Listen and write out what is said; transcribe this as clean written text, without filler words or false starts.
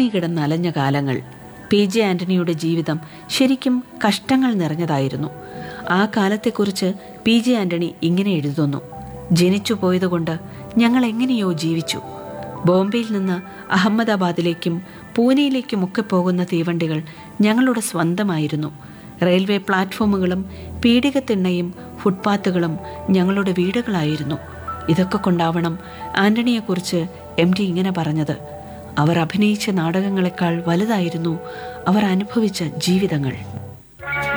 കിടന്നലഞ്ഞ കാലങ്ങൾ. PJ ആന്റണിയുടെ ജീവിതം ശരിക്കും കഷ്ടങ്ങൾ നിറഞ്ഞതായിരുന്നു. ആ കാലത്തെക്കുറിച്ച് PJ ആന്റണി ഇങ്ങനെ എഴുതുന്നു: ജനിച്ചു പോയതുകൊണ്ട് ഞങ്ങൾ എങ്ങനെയോ ജീവിച്ചു. ബോംബെയിൽ നിന്ന് അഹമ്മദാബാദിലേക്കും പൂനെയിലേക്കുമൊക്കെ പോകുന്ന തീവണ്ടികൾ ഞങ്ങളുടെ സ്വന്തമായിരുന്നു. റെയിൽവേ പ്ലാറ്റ്ഫോമുകളും പീഡികത്തിണ്ണയും ഫുട്പാത്തുകളും ഞങ്ങളുടെ വീടുകളായിരുന്നു. ഇതൊക്കെ കൊണ്ടാവണം ആന്റണിയെക്കുറിച്ച് MT ഇങ്ങനെ പറഞ്ഞത്: അവർ അഭിനയിച്ച നാടകങ്ങളെക്കാൾ വലുതായിരുന്നു അവർ അനുഭവിച്ച ജീവിതങ്ങൾ.